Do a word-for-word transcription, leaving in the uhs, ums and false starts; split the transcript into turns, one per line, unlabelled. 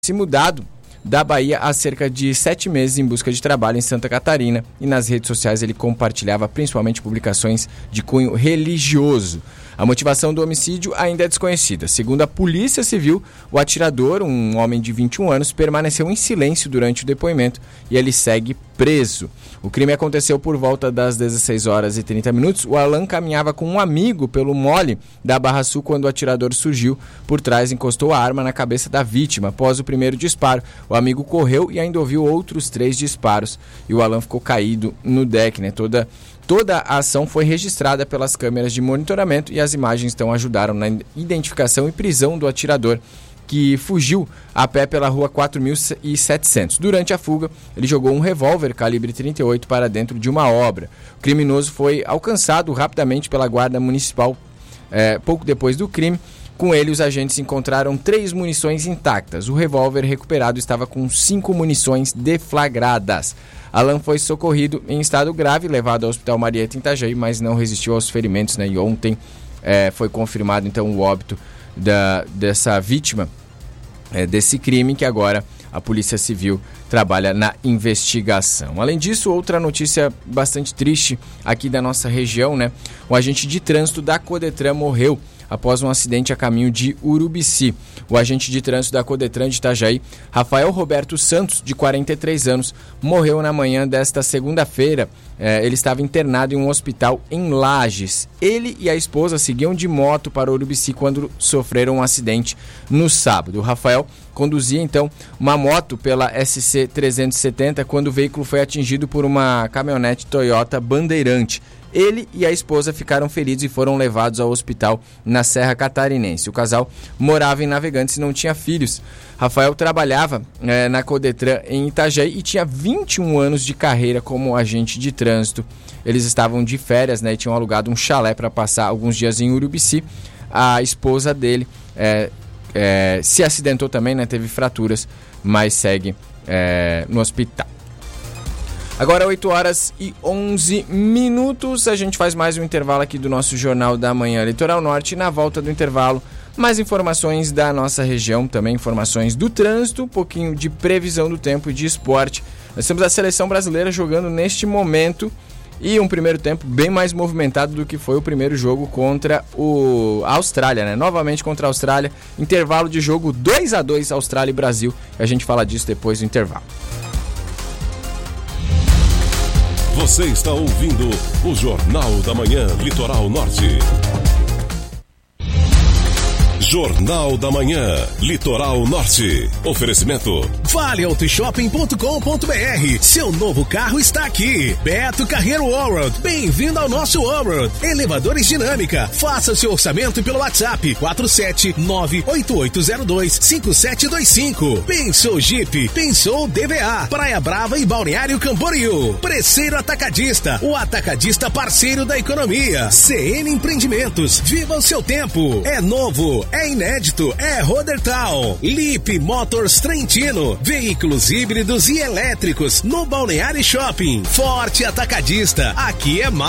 se mudado da Bahia há cerca de sete meses em busca de trabalho em Santa Catarina, e nas redes sociais ele compartilhava principalmente publicações de cunho religioso. A motivação do homicídio ainda é desconhecida. Segundo a Polícia Civil, o atirador, um homem de vinte e um anos, permaneceu em silêncio durante o depoimento e ele segue preso. O crime aconteceu por volta das dezesseis horas e trinta minutos. O Alan caminhava com um amigo pelo mole da Barra Sul quando o atirador surgiu por trás e encostou a arma na cabeça da vítima. Após o primeiro disparo, o amigo correu e ainda ouviu outros três disparos e o Alan ficou caído no deck, né? Toda Toda a ação foi registrada pelas câmeras de monitoramento e as imagens então ajudaram na identificação e prisão do atirador, que fugiu a pé pela rua quatro mil e setecentos. Durante a fuga, ele jogou um revólver calibre trinta e oito para dentro de uma obra. O criminoso foi alcançado rapidamente pela guarda municipal é, pouco depois do crime. Com ele, os agentes encontraram três munições intactas. O revólver recuperado estava com cinco munições deflagradas. Alan foi socorrido em estado grave, levado ao Hospital Marieta em Itajaí, mas não resistiu aos ferimentos, né? E ontem é, foi confirmado então o óbito da, dessa vítima é, desse crime, que agora a Polícia Civil trabalha na investigação. Além disso, outra notícia bastante triste aqui da nossa região, né? O agente de trânsito da Codetran morreu após um acidente a caminho de Urubici. O agente de trânsito da Codetran de Itajaí, Rafael Roberto Santos, de quarenta e três anos, morreu na manhã desta segunda-feira. É, ele estava internado em um hospital em Lages. Ele e a esposa seguiam de moto para Urubici quando sofreram um acidente no sábado. O Rafael conduzia então uma moto pela S C trezentos e setenta quando o veículo foi atingido por uma caminhonete Toyota Bandeirante. Ele e a esposa ficaram feridos e foram levados ao hospital na Serra Catarinense. O casal morava em Navegantes e não tinha filhos. Rafael trabalhava é, na Codetran em Itajaí e tinha vinte e um anos de carreira como agente de trânsito. Eles estavam de férias, né, e tinham alugado um chalé para passar alguns dias em Urubici. A esposa dele é, é, se acidentou também, né, teve fraturas, mas segue é, no hospital. Agora oito horas e onze minutos, a gente faz mais um intervalo aqui do nosso Jornal da Manhã Litoral Norte. E na volta do intervalo, mais informações da nossa região, também informações do trânsito, um pouquinho de previsão do tempo e de esporte. Nós temos a seleção brasileira jogando neste momento e um primeiro tempo bem mais movimentado do que foi o primeiro jogo contra o a Austrália, né? Novamente contra a Austrália, intervalo de jogo dois a dois Austrália e Brasil. A gente fala disso depois do intervalo.
Você está ouvindo o Jornal da Manhã Litoral Norte. Jornal da Manhã Litoral Norte. Oferecimento
Vale Auto Shopping ponto com ponto b r. Seu novo carro está aqui. Beto Carreiro Allroad. Bem-vindo ao nosso Allroad. Elevadores Dinâmica. Faça seu orçamento pelo WhatsApp quatro sete nove oito oito zero dois cinco sete dois cinco. Pensou Jeep. Pensou D V A. Praia Brava e Balneário Camboriú. Preceiro Atacadista. O atacadista parceiro da economia. C N Empreendimentos. Viva o seu tempo. É novo. É inédito, é Rodertal. Lip Motors Trentino, veículos híbridos e elétricos no Balneário Shopping. Forte Atacadista, aqui é mais.